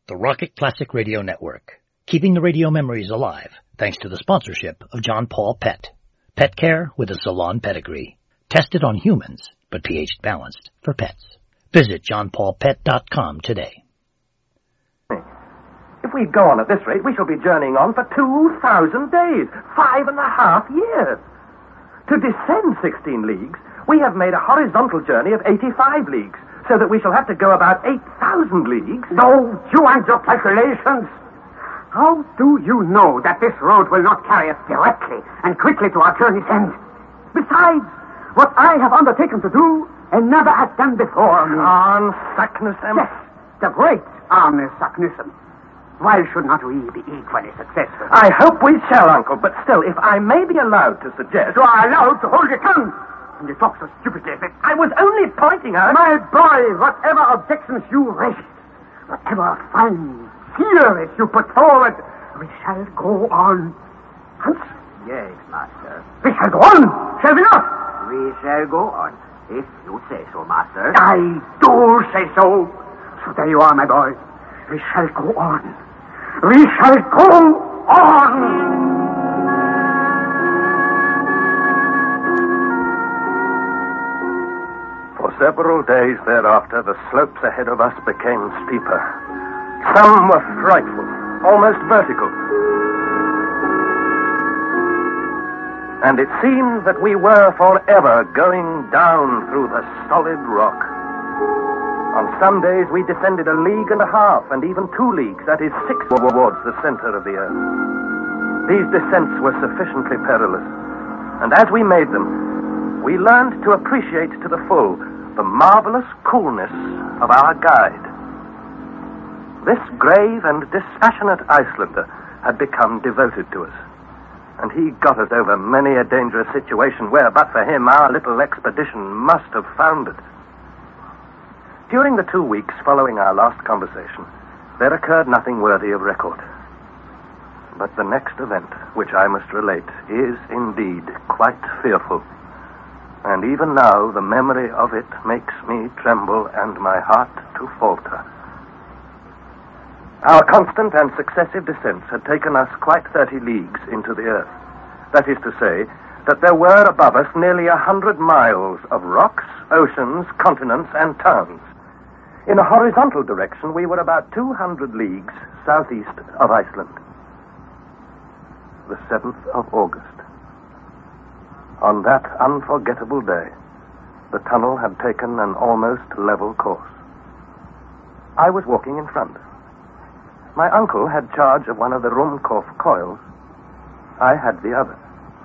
The Rocket Classic Radio Network, keeping the radio memories alive thanks to the sponsorship of John Paul Pet. Pet care with a salon pedigree. Tested on humans, but pH balanced for pets. Visit johnpaulpet.com today. If we go on at this rate, we shall be journeying on for 2,000 days, 5.5 years. To descend 16 leagues, we have made a horizontal journey of 85 leagues, so that we shall have to go about 8,000 leagues. No, you and your calculations. How do you know that this road will not carry us directly and quickly to our journey's end? Besides, what I have undertaken to do and never has done before me. Arne Saknussemm. Yes, the great Arne Saknussemm. Why should not we be equally successful? I hope we shall, Uncle, but still, if I may be allowed to suggest... You are allowed to hold your tongue. And you talk so stupidly as this. I was only pointing out... My boy, whatever objections you raise, whatever fine theories you put forward, we shall go on. Hans? Yes, master. We shall go on, shall we not? We shall go on, if you say so, master. I do say so. So there you are, my boy. We shall go on. We shall go on. For several days thereafter, the slopes ahead of us became steeper. Some were frightful, almost vertical. And it seemed that we were forever going down through the solid rock. On some days we descended 1.5 leagues and even 2 leagues, that is 6 towards the center of the earth. These descents were sufficiently perilous, and as we made them, we learned to appreciate to the full the marvelous coolness of our guide. This grave and dispassionate Icelander had become devoted to us, and he got us over many a dangerous situation where, but for him, our little expedition must have foundered. During the 2 weeks following our last conversation, there occurred nothing worthy of record. But the next event, which I must relate, is indeed quite fearful. And even now, the memory of it makes me tremble and my heart to falter. Our constant and successive descents had taken us quite 30 leagues into the earth. That is to say, that there were above us nearly 100 miles of rocks, oceans, continents, and towns. In a horizontal direction, we were about 200 leagues southeast of Iceland. The 7th of August. On that unforgettable day, the tunnel had taken an almost level course. I was walking in front. My uncle had charge of one of the Ruhmkorff coils. I had the other.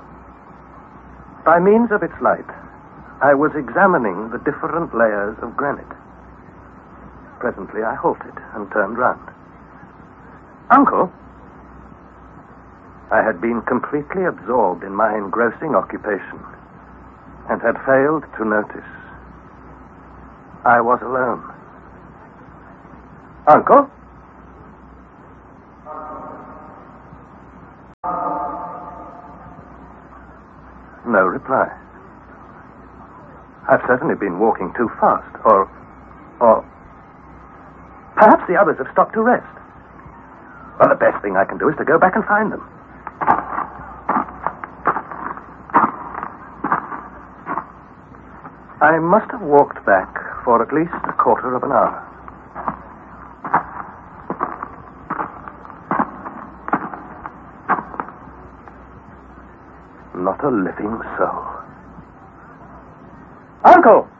By means of its light, I was examining the different layers of granite. Presently, I halted and turned round. Uncle? I had been completely absorbed in my engrossing occupation and had failed to notice. I was alone. Uncle? No reply. I've certainly been walking too fast, or perhaps the others have stopped to rest. Well, the best thing I can do is to go back and find them. I must have walked back for at least a quarter of an hour. Not a living soul. Uncle!